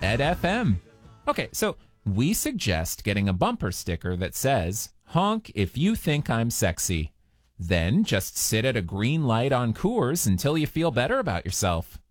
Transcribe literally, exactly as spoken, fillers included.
Ed F M. Okay, so we suggest getting a bumper sticker that says, honk if you think I'm sexy. Then just sit at a green light on Coors until you feel better about yourself.